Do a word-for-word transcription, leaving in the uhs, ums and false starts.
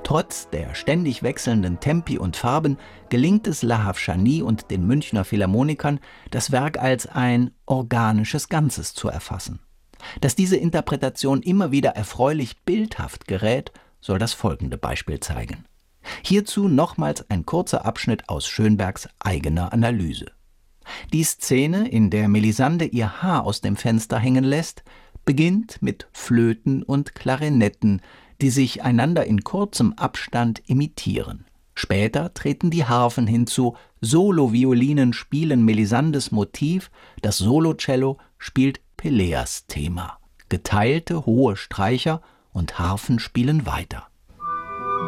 Trotz der ständig wechselnden Tempi und Farben gelingt es Lahav Shani und den Münchner Philharmonikern, das Werk als ein organisches Ganzes zu erfassen. Dass diese Interpretation immer wieder erfreulich bildhaft gerät, soll das folgende Beispiel zeigen. Hierzu nochmals ein kurzer Abschnitt aus Schönbergs eigener Analyse. Die Szene, in der Melisande ihr Haar aus dem Fenster hängen lässt, beginnt mit Flöten und Klarinetten, die sich einander in kurzem Abstand imitieren. Später treten die Harfen hinzu, Solo-Violinen spielen Melisandes Motiv, das Solocello spielt Peleas Thema. Geteilte hohe Streicher und Harfen spielen weiter.